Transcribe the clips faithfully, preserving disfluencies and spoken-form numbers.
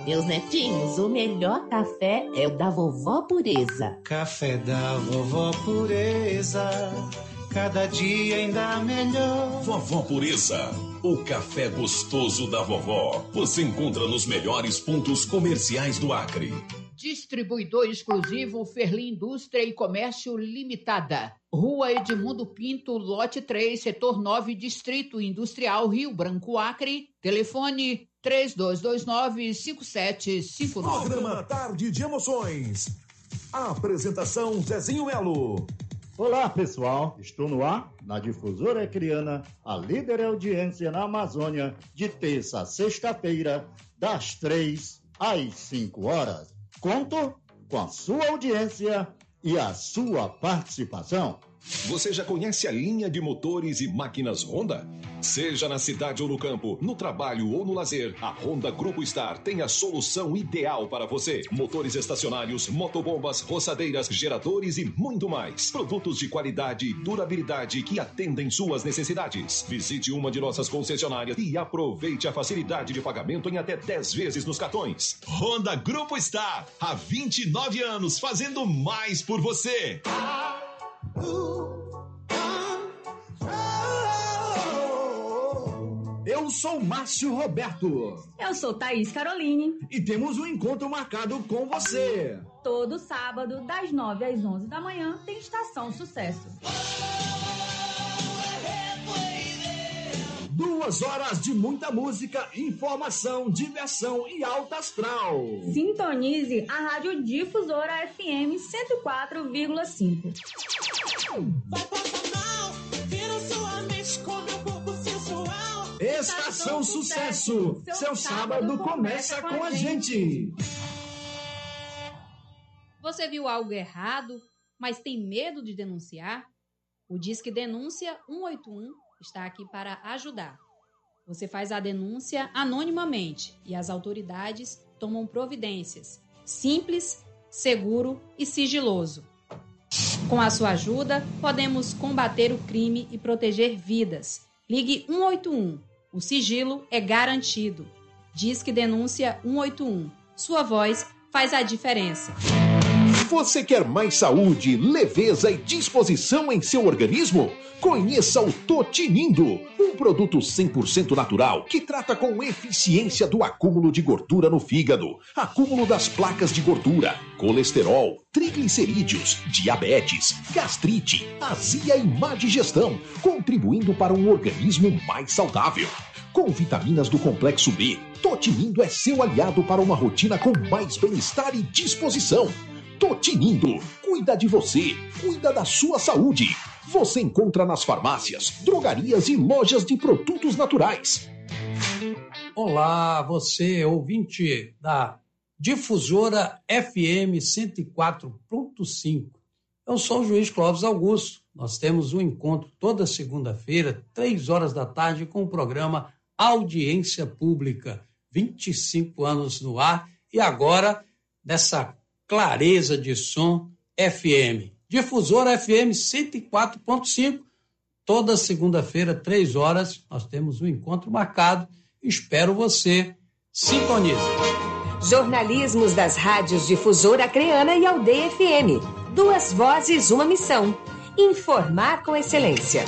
Meus netinhos, o melhor café é o da Vovó Pureza. Café da Vovó Pureza, cada dia ainda melhor. Vovó Pureza, o café gostoso da vovó. Você encontra nos melhores pontos comerciais do Acre. Distribuidor exclusivo Ferli Indústria e Comércio Limitada. Rua Edmundo Pinto, lote três, setor nove, Distrito Industrial, Rio Branco, Acre. Telefone três dois dois nove, cinco sete cinco nove. Programa Tarde de Emoções. A apresentação Zezinho Melo. Olá, pessoal. Estou no ar, na Difusora Acreana, a líder audiência na Amazônia, de terça a sexta-feira, das três às cinco horas. Conto com a sua audiência e a sua participação. Você já conhece a linha de motores e máquinas Honda? Seja na cidade ou no campo, no trabalho ou no lazer, a Honda Grupo Star tem a solução ideal para você. Motores estacionários, motobombas, roçadeiras, geradores e muito mais. Produtos de qualidade e durabilidade que atendem suas necessidades. Visite uma de nossas concessionárias e aproveite a facilidade de pagamento em até dez vezes nos cartões. Honda Grupo Star, há vinte e nove anos fazendo mais por você. Eu sou Márcio Roberto. Eu sou Thaís Caroline. E temos um encontro marcado com você. Todo sábado, das nove às onze da manhã, tem Estação Sucesso. Duas horas de muita música, informação, diversão e alta astral. Sintonize a Rádio Difusora F M cento e quatro vírgula cinco. Vai passar mal, vira sua mente com meu corpo sensual. Estação Sucesso, seu, seu sábado começa com a gente. Você viu algo errado, mas tem medo de denunciar? O Disque Denúncia um oito um está aqui para ajudar. Você faz a denúncia anonimamente e as autoridades tomam providências. Simples, seguro e sigiloso. Com a sua ajuda, podemos combater o crime e proteger vidas. Ligue um oito um. O sigilo é garantido. Disque Denúncia um oito um. Sua voz faz a diferença. Você quer mais saúde, leveza e disposição em seu organismo? Conheça o Totinindo, um produto cem por cento natural que trata com eficiência do acúmulo de gordura no fígado, acúmulo das placas de gordura, colesterol, triglicerídeos, diabetes, gastrite, azia e má digestão, contribuindo para um organismo mais saudável. Com vitaminas do complexo B, Totinindo é seu aliado para uma rotina com mais bem-estar e disposição. Totinindo, cuida de você, cuida da sua saúde. Você encontra nas farmácias, drogarias e lojas de produtos naturais. Olá, você ouvinte da Difusora F M cento e quatro ponto cinco. Eu sou o juiz Clóvis Augusto. Nós temos um encontro toda segunda-feira, três horas da tarde, com o programa Audiência Pública. vinte e cinco anos no ar e agora nessa clareza de som F M. Difusora F M cento e quatro ponto cinco. Toda segunda-feira, três horas, nós temos um encontro marcado. Espero você. Sintonize. Jornalismos das rádios Difusora Acreana e Aldeia F M. Duas vozes, uma missão. Informar com excelência.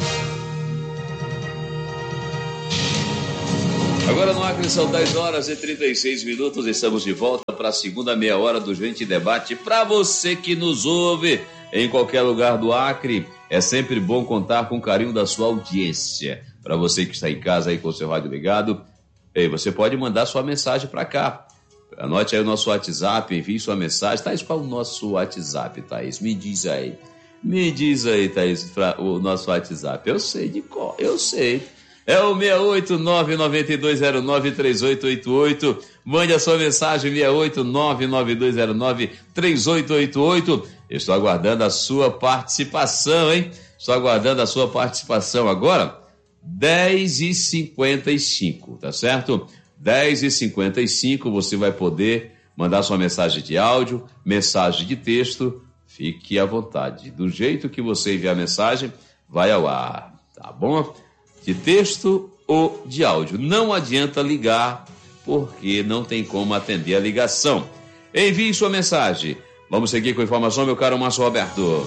Agora no Acre são dez horas e trinta e seis minutos, estamos de volta para a segunda meia hora do Gente Debate. Para você que nos ouve em qualquer lugar do Acre, é sempre bom contar com o carinho da sua audiência. Para você que está em casa aí com o seu rádio ligado, você pode mandar sua mensagem para cá. Anote aí o nosso WhatsApp, envie sua mensagem. Thaís, qual é o nosso WhatsApp, Thaís? Me diz aí. Me diz aí, Thaís, o nosso WhatsApp. Eu sei de qual, eu sei. É o seis oito nove, nove dois zero nove, três oito oito oito. Mande a sua mensagem, seis oito nove, nove dois zero nove, três oito oito oito. Estou aguardando a sua participação, hein? Estou aguardando a sua participação agora. dez e cinquenta e cinco, tá certo? dez e cinquenta e cinco, você vai poder mandar sua mensagem de áudio, mensagem de texto. Fique à vontade. Do jeito que você enviar a mensagem, vai ao ar, tá bom? De texto ou de áudio. Não adianta ligar, porque não tem como atender a ligação. Envie sua mensagem. Vamos seguir com a informação, meu caro Márcio Roberto.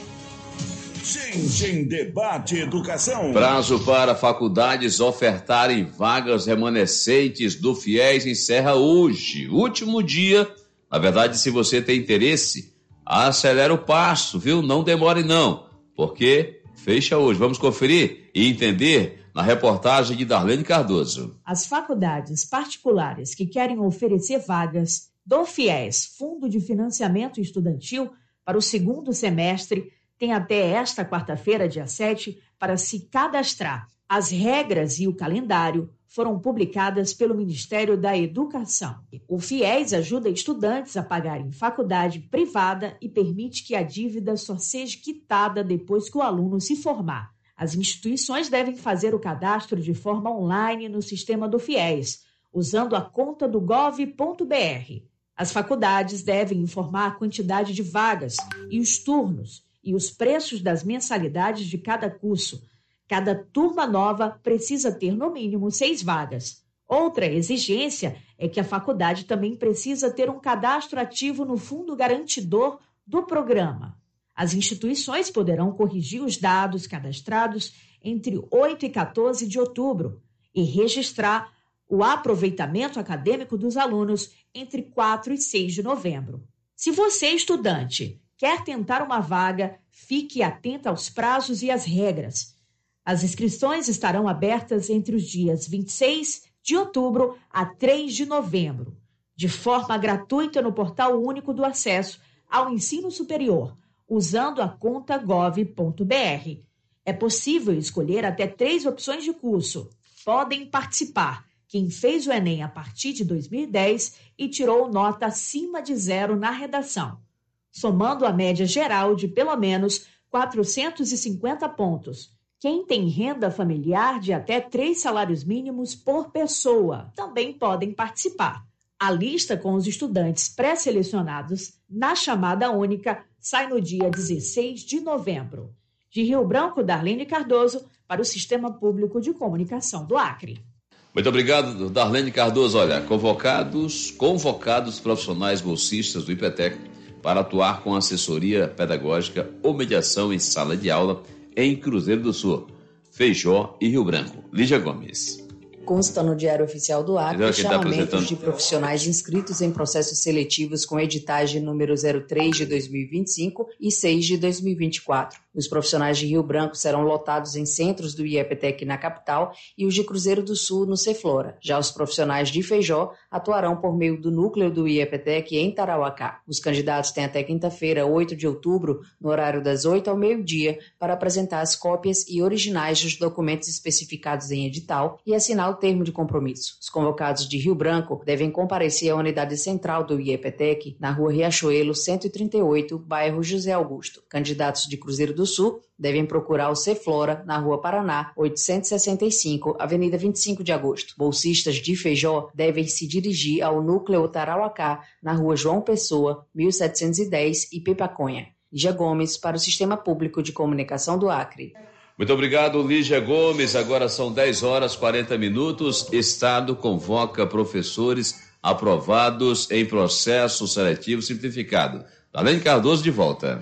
Gente em Debate Educação. Prazo para faculdades ofertarem vagas remanescentes do FIES encerra hoje. Último dia. Na verdade, se você tem interesse, acelera o passo, viu? Não demore não, porque fecha hoje. Vamos conferir e entender na reportagem de Darlene Cardoso. As faculdades particulares que querem oferecer vagas do FIES, Fundo de Financiamento Estudantil, para o segundo semestre, têm até esta quarta-feira, dia sete, para se cadastrar. As regras e o calendário foram publicadas pelo Ministério da Educação. O FIES ajuda estudantes a pagarem faculdade privada e permite que a dívida só seja quitada depois que o aluno se formar. As instituições devem fazer o cadastro de forma online no sistema do FIES, usando a conta do gov ponto br. As faculdades devem informar a quantidade de vagas e os turnos e os preços das mensalidades de cada curso. Cada turma nova precisa ter no mínimo seis vagas. Outra exigência é que a faculdade também precisa ter um cadastro ativo no fundo garantidor do programa. As instituições poderão corrigir os dados cadastrados entre oito e quatorze de outubro e registrar o aproveitamento acadêmico dos alunos entre quatro e seis de novembro. Se você, estudante, quer tentar uma vaga, fique atento aos prazos e às regras. As inscrições estarão abertas entre os dias vinte e seis de outubro a três de novembro, de forma gratuita no Portal Único do Acesso ao Ensino Superior, usando a conta gov ponto br. É possível escolher até três opções de curso. Podem participar quem fez o Enem a partir de dois mil e dez e tirou nota acima de zero na redação, somando a média geral de pelo menos quatrocentos e cinquenta pontos. Quem tem renda familiar de até três salários mínimos por pessoa também podem participar. A lista com os estudantes pré-selecionados na chamada única sai no dia dezesseis de novembro. De Rio Branco, Darlene Cardoso, para o Sistema Público de Comunicação do Acre. Muito obrigado, Darlene Cardoso. Olha, convocados, convocados profissionais bolsistas do IPETEC para atuar com assessoria pedagógica ou mediação em sala de aula em Cruzeiro do Sul, Feijó e Rio Branco. Lígia Gomes. Consta no Diário Oficial do Acre Tá chamamentos de profissionais inscritos em processos seletivos com editais de número zero três de dois mil e vinte e cinco e seis de dois mil e vinte e quatro. Os profissionais de Rio Branco serão lotados em centros do IEPTEC na capital e os de Cruzeiro do Sul no Ceflora. Já os profissionais de Feijó atuarão por meio do núcleo do IEPTEC em Tarauacá. Os candidatos têm até quinta-feira, oito de outubro, no horário das oito ao meio-dia, para apresentar as cópias e originais dos documentos especificados em edital e assinar o termo de compromisso. Os convocados de Rio Branco devem comparecer à unidade central do IEPTEC, na rua Riachuelo, cento e trinta e oito, bairro José Augusto. Candidatos de Cruzeiro do Sul devem procurar o Ceflora, na rua Paraná, oitocentos e sessenta e cinco, Avenida vinte e cinco de agosto. Bolsistas de Feijó devem se dirigir ao Núcleo Tarauacá, na rua João Pessoa, mil setecentos e dez, Ipepaconha. Lígia Gomes, para o Sistema Público de Comunicação do Acre. Muito obrigado, Lígia Gomes. Agora são dez horas e quarenta minutos. Estado convoca professores aprovados em processo seletivo simplificado. Darlene Cardoso de volta.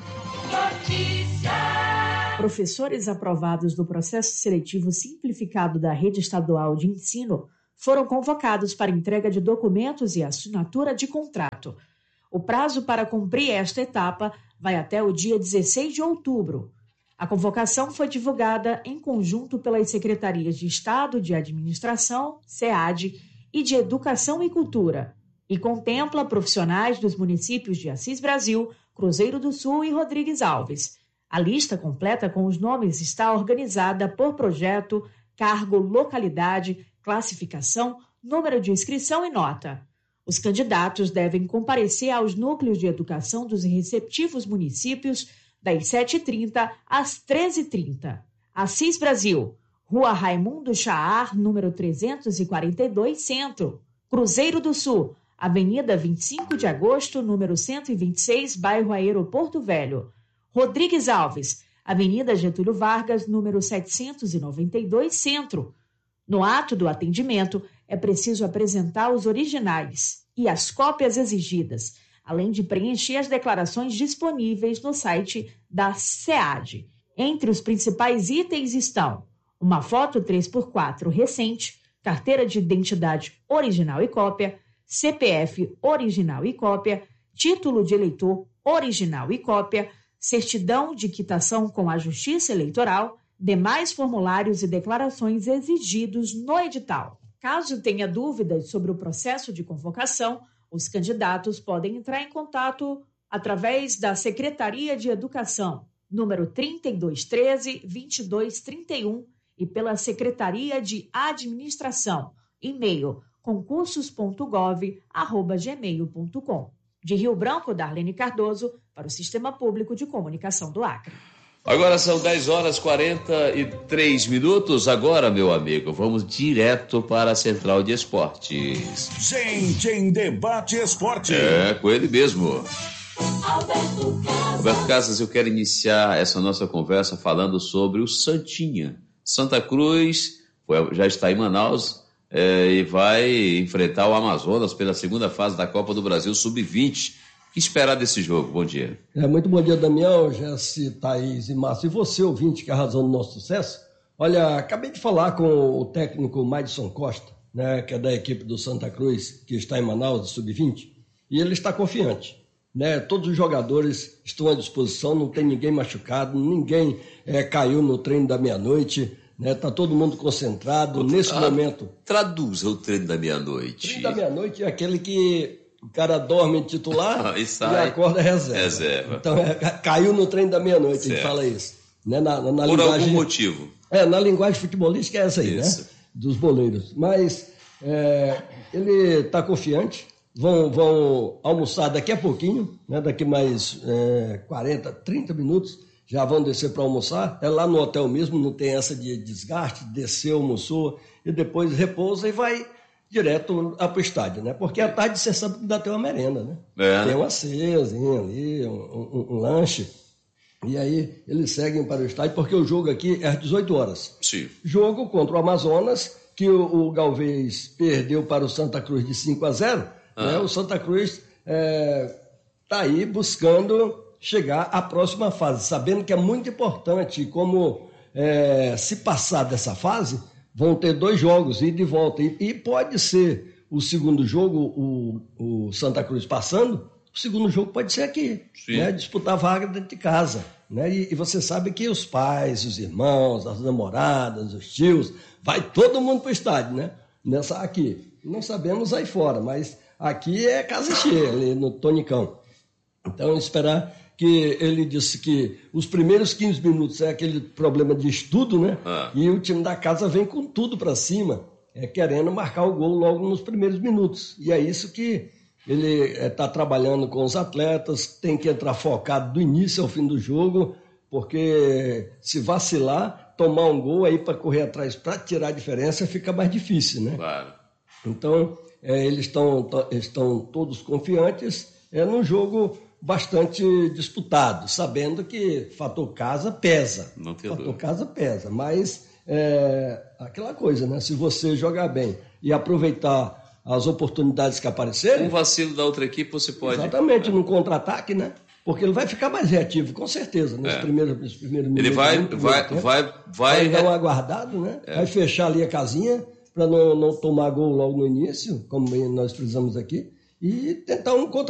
Professores aprovados do processo seletivo simplificado da Rede Estadual de Ensino foram convocados para entrega de documentos e assinatura de contrato. O prazo para cumprir esta etapa vai até o dia dezesseis de outubro. A convocação foi divulgada em conjunto pelas Secretarias de Estado de Administração, SEAD, e de Educação e Cultura, e contempla profissionais dos municípios de Assis Brasil, Cruzeiro do Sul e Rodrigues Alves. A lista completa com os nomes está organizada por projeto, cargo, localidade, classificação, número de inscrição e nota. Os candidatos devem comparecer aos núcleos de educação dos respectivos municípios das sete e trinta às treze e trinta. Assis Brasil, Rua Raimundo Chaar, número trezentos e quarenta e dois, Centro. Cruzeiro do Sul, Avenida vinte e cinco de agosto, número cento e vinte e seis, bairro Aeroporto Velho. Rodrigues Alves, Avenida Getúlio Vargas, número setecentos e noventa e dois, Centro. No ato do atendimento, é preciso apresentar os originais e as cópias exigidas, além de preencher as declarações disponíveis no site da SEAD. Entre os principais itens estão uma foto três por quatro recente, carteira de identidade original e cópia, C P F original e cópia, título de eleitor original e cópia, certidão de quitação com a Justiça Eleitoral, demais formulários e declarações exigidos no edital. Caso tenha dúvidas sobre o processo de convocação, os candidatos podem entrar em contato através da Secretaria de Educação, número trinta e dois treze, vinte e dois trinta e um, e pela Secretaria de Administração, e-mail concursos ponto gov arroba gmail ponto com. De Rio Branco, Darlene Cardoso, para o Sistema Público de Comunicação do Acre. Agora são dez horas e quarenta e três minutos. Agora, meu amigo, vamos direto para a Central de Esportes. Gente em Debate Esporte. É, com ele mesmo. Alberto Casas. Alberto Casas, eu quero iniciar essa nossa conversa falando sobre o Santinha. Santa Cruz foi, já está em Manaus é, e vai enfrentar o Amazonas pela segunda fase da Copa do Brasil sub vinte. O que esperar desse jogo? Bom dia. É, muito bom dia, Damião, Jesse, Thaís e Márcio. E você, ouvinte, que é a razão do nosso sucesso? Olha, acabei de falar com o técnico Madison Costa, né, que é da equipe do Santa Cruz, que está em Manaus, sub vinte, e ele está confiante. Né? Todos os jogadores estão à disposição, não tem ninguém machucado, ninguém é, caiu no treino da meia-noite, né? Tá todo mundo concentrado. O, nesse ah, momento. Traduza o treino da meia-noite. O treino da meia-noite é aquele que o cara dorme titular e, sai, e acorda reserva. reserva. Então, é, caiu no treino da meia-noite, certo. A gente fala isso. Né? Na, na, na Por linguagem, algum motivo. É, na linguagem futebolística é essa aí, isso. Né? Dos boleiros. Mas é, ele está confiante. Vão, vão almoçar daqui a pouquinho, né? Daqui mais é, quarenta, trinta minutos, já vão descer para almoçar. É lá no hotel mesmo, não tem essa de desgaste, descer, almoçou e depois repousa e vai direto para o estádio, né? Porque à tarde você sabe que dá até uma merenda, né? É. Tem uma ceazinha ali, um, um, um lanche. E aí eles seguem para o estádio, porque o jogo aqui é às dezoito horas. Sim. Jogo contra o Amazonas, que o, o Galvez perdeu para o Santa Cruz de cinco a zero. Ah. Né? O Santa Cruz está é, aí buscando chegar à próxima fase, sabendo que é muito importante, como é, se passar dessa fase, vão ter dois jogos, ida e volta. E, e pode ser o segundo jogo, o, o Santa Cruz passando, o segundo jogo pode ser aqui, né? Disputar a vaga dentro de casa. Né? E, e você sabe que os pais, os irmãos, as namoradas, os tios, vai todo mundo para o estádio, né? Nessa aqui. Não sabemos aí fora, mas aqui é casa cheia, ali no Tonicão. Então, esperar que ele disse que os primeiros quinze minutos é aquele problema de estudo, né? Ah. E o time da casa vem com tudo para cima, é, querendo marcar o gol logo nos primeiros minutos. E é isso que ele está é, trabalhando com os atletas, tem que entrar focado do início ao fim do jogo, porque se vacilar, tomar um gol aí para correr atrás, para tirar a diferença, fica mais difícil, né? Claro. Então, é, eles estão estão todos confiantes, é num jogo bastante disputado, sabendo que fator casa pesa. Não tem fator dúvida. casa pesa, mas é aquela coisa, né? Se você jogar bem e aproveitar as oportunidades que aparecerem... Um vacilo da outra equipe você pode... Exatamente, é. num contra-ataque, né? Porque ele vai ficar mais reativo, com certeza, nos é. primeiros, nos primeiros minutos. Ele vai, vai, vai, vai, vai... Vai dar um aguardado, né? É. Vai fechar ali a casinha para não, não tomar gol logo no início, como nós frisamos aqui, e tentar um contra